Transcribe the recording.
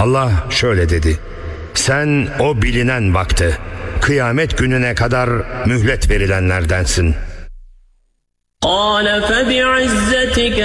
Allah şöyle dedi: sen o bilinen vakte, kıyamet gününe kadar mühlet verilenlerdensin. قال فبعزتك